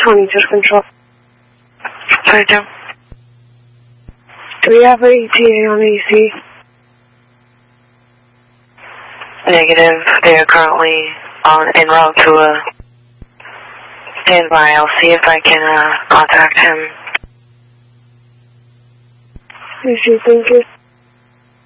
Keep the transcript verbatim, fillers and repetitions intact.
twenty, just control. thirty-two. Do we have an E T A on A C? Negative. They are currently on en route to a standby. I'll see if I can uh, contact him. Yes, you thank you.